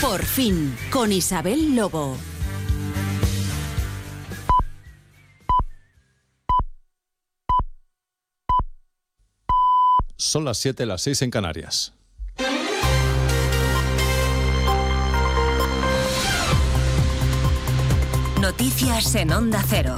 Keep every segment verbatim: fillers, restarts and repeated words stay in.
Por fin, con Isabel Lobo. Son las siete, las seis en Canarias. Noticias en Onda Cero.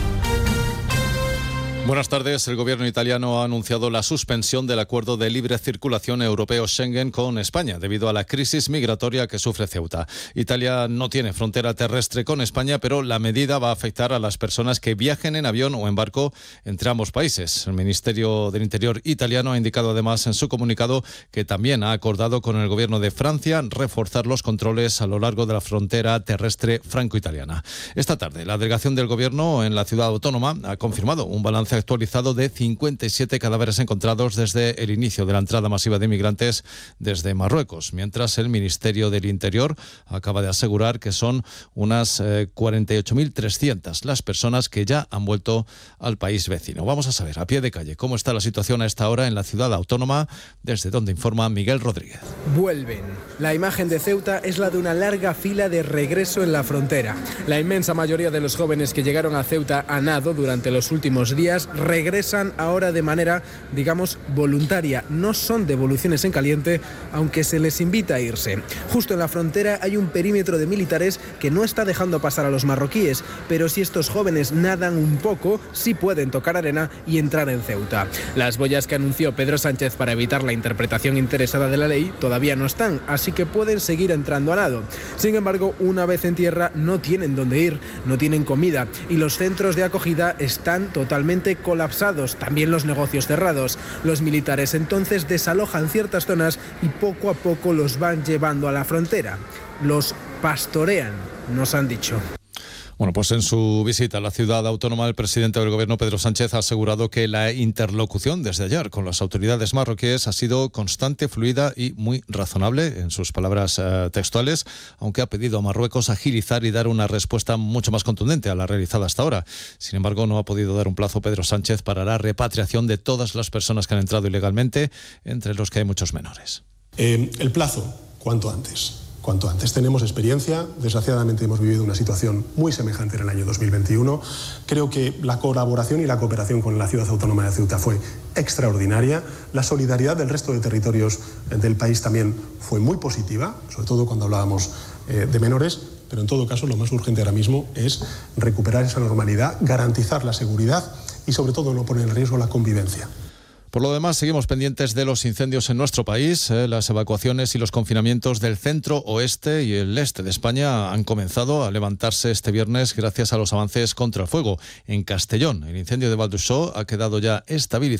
Buenas tardes. El gobierno italiano ha anunciado la suspensión del acuerdo de libre circulación europeo Schengen con España debido a la crisis migratoria que sufre Ceuta. Italia no tiene frontera terrestre con España, pero la medida va a afectar a las personas que viajen en avión o en barco entre ambos países. El Ministerio del Interior italiano ha indicado además en su comunicado que también ha acordado con el gobierno de Francia reforzar los controles a lo largo de la frontera terrestre franco-italiana. Esta tarde, la delegación del gobierno en la ciudad autónoma ha confirmado un balance actualizado de cincuenta y siete cadáveres encontrados desde el inicio de la entrada masiva de inmigrantes desde Marruecos, mientras el Ministerio del Interior acaba de asegurar que son unas eh, cuarenta y ocho mil trescientas las personas que ya han vuelto al país vecino. Vamos a saber a pie de calle cómo está la situación a esta hora en la ciudad autónoma, desde donde informa Miguel Rodríguez. Vuelven. La imagen de Ceuta es la de una larga fila de regreso en la frontera. La inmensa mayoría de los jóvenes que llegaron a Ceuta a nado durante los últimos días regresan ahora de manera, digamos, voluntaria. No son devoluciones en caliente, aunque se les invita a irse. Justo en la frontera hay un perímetro de militares que no está dejando pasar a los marroquíes, pero si estos jóvenes nadan un poco, sí pueden tocar arena y entrar en Ceuta. Las boyas que anunció Pedro Sánchez para evitar la interpretación interesada de la ley todavía no están, así que pueden seguir entrando a nado. Sin embargo, una vez en tierra no tienen dónde ir, no tienen comida y los centros de acogida están totalmente colapsados, también los negocios cerrados. Los militares entonces desalojan ciertas zonas y poco a poco los van llevando a la frontera. Los pastorean, nos han dicho. Bueno, pues en su visita a la ciudad autónoma, el presidente del gobierno, Pedro Sánchez, ha asegurado que la interlocución desde ayer con las autoridades marroquíes ha sido constante, fluida y muy razonable, en sus palabras eh, textuales, aunque ha pedido a Marruecos agilizar y dar una respuesta mucho más contundente a la realizada hasta ahora. Sin embargo, no ha podido dar un plazo Pedro Sánchez para la repatriación de todas las personas que han entrado ilegalmente, entre los que hay muchos menores. Eh, el plazo, cuanto antes. Cuanto antes. Tenemos experiencia, desgraciadamente hemos vivido una situación muy semejante en el año dos mil veintiuno. Creo que la colaboración y la cooperación con la ciudad autónoma de Ceuta fue extraordinaria. La solidaridad del resto de territorios del país también fue muy positiva, sobre todo cuando hablábamos eh, de menores, pero en todo caso lo más urgente ahora mismo es recuperar esa normalidad, garantizar la seguridad y sobre todo no poner en riesgo la convivencia. Por lo demás, seguimos pendientes de los incendios en nuestro país. Eh, las evacuaciones y los confinamientos del centro, oeste y el este de España han comenzado a levantarse este viernes gracias a los avances contra el fuego. En Castellón, el incendio de Valdusó ha quedado ya estabilizado.